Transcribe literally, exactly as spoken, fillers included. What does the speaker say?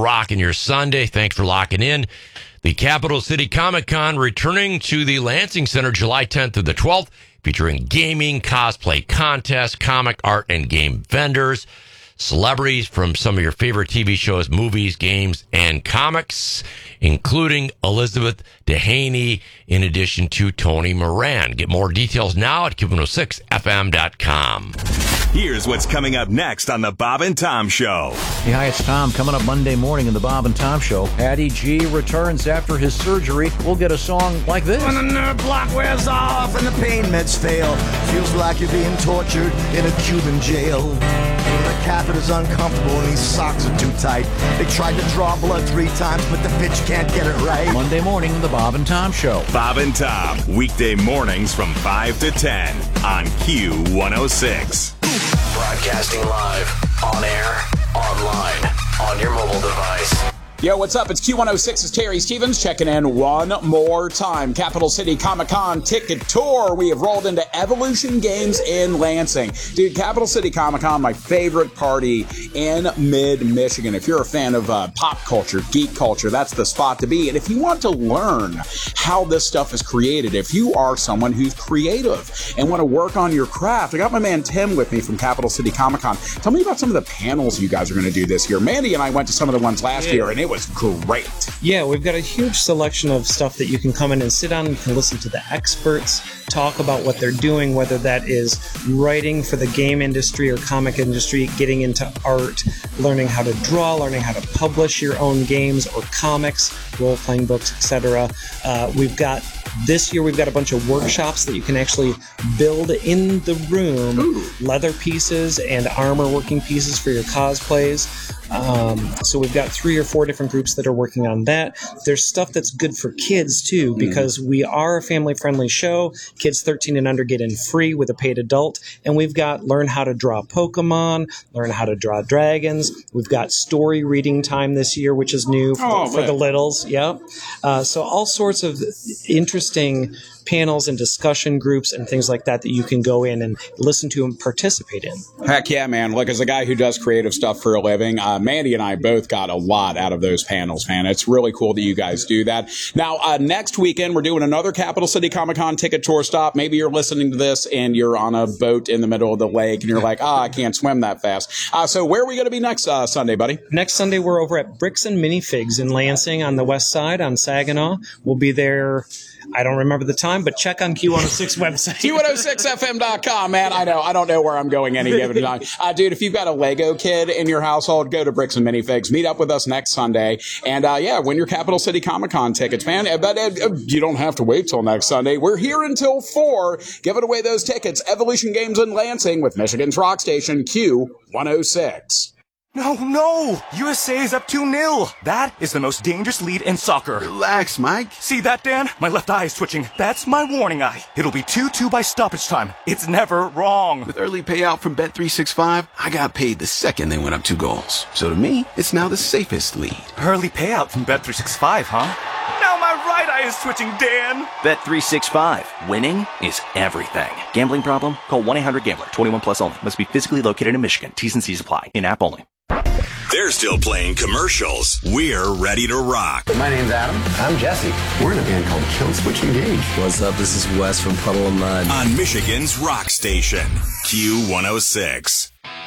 rocking your Sunday. Thanks for locking in. The Capital City Comic Con returning to the Lansing Center July tenth through the twelfth, featuring gaming, cosplay contests, comic art, and game vendors. Celebrities from some of your favorite T V shows, movies, games, and comics, including Elizabeth Dehaney, in addition to Tony Moran. Get more details now at Q one oh six F M dot com. Here's what's coming up next on the Bob and Tom Show. Hey, hi, it's Tom. Coming up Monday morning in the Bob and Tom Show. Patty G returns after his surgery. We'll get a song like this. When the nerve block wears off and the pain meds fail, feels like you're being tortured in a Cuban jail. The catheter's uncomfortable and these socks are too tight. They tried to draw blood three times, but the bitch can't get it right. Monday morning, the Bob and Tom Show. Bob and Tom, weekday mornings from five to ten on Q one oh six. Broadcasting live, on air, online, on your mobile device. Yo, what's up? It's Q one oh six. It's Terry Stevens checking in one more time. Capital City Comic Con ticket tour. We have rolled into Evolution Games in Lansing. Dude, Capital City Comic Con, my favorite party in mid-Michigan. If you're a fan of uh, pop culture, geek culture, that's the spot to be. And if you want to learn how this stuff is created, if you are someone who's creative and want to work on your craft, I got my man Tim with me from Capital City Comic Con. Tell me about some of the panels you guys are going to do this year. Mandy and I went to some of the ones last yeah. year, and it was great. Yeah, we've got a huge selection of stuff that you can come in and sit on. You can listen to the experts talk about what they're doing, whether that is writing for the game industry or comic industry, getting into art, learning how to draw, learning how to publish your own games or comics, role-playing books, et cetera. Uh, we've got This year, we've got a bunch of workshops that you can actually build in the room. Ooh. Leather pieces and armor working pieces for your cosplays. Um, so we've got three or four different groups that are working on that. There's stuff that's good for kids, too, because mm. we are a family-friendly show. Kids thirteen and under get in free with a paid adult. And we've got learn how to draw Pokemon, learn how to draw dragons. We've got story reading time this year, which is new for, oh, for the littles. Yeah. Uh, so all sorts of interesting panels and discussion groups and things like that that you can go in and listen to and participate in. Heck yeah, man. Look, as a guy who does creative stuff for a living, uh, Mandy and I both got a lot out of those panels, man. It's really cool that you guys do that. Now, uh, next weekend, we're doing another Capital City Comic Con ticket tour stop. Maybe you're listening to this and you're on a boat in the middle of the lake and you're like, ah, oh, I can't swim that fast. Uh, so where are we going to be next uh, Sunday, buddy? Next Sunday, we're over at Bricks and Minifigs in Lansing on the west side on Saginaw. We'll be there. I don't remember the time, but check on Q one oh six website. Q one oh six F M dot com, man. I know. I don't know where I'm going any given time. Uh, dude, if you've got a Lego kid in your household, go to Bricks and Minifigs. Meet up with us next Sunday. And, uh, yeah, win your Capital City Comic Con tickets, man. But uh, you don't have to wait till next Sunday. We're here until four, giving away those tickets. Evolution Games in Lansing with Michigan's Rock Station, Q one oh six. No, no! U S A is up two nil. That is the most dangerous lead in soccer. Relax, Mike. See that, Dan? My left eye is twitching. That's my warning eye. It'll be two two by stoppage time. It's never wrong. With early payout from Bet three sixty-five, I got paid the second they went up two goals. So to me, it's now the safest lead. Early payout from Bet three sixty-five, huh? Now my right eye is twitching, Dan. Bet three sixty-five. Winning is everything. Gambling problem? Call one eight hundred gambler. twenty-one plus only. Must be physically located in Michigan. T's and C's apply. In-app only. They're still playing commercials. We're ready to rock. My name's Adam. I'm Jesse. We're in a band called Kill Switch Engage. What's up? This is Wes from Puddle of Mud. On Michigan's Rock Station, Q one oh six.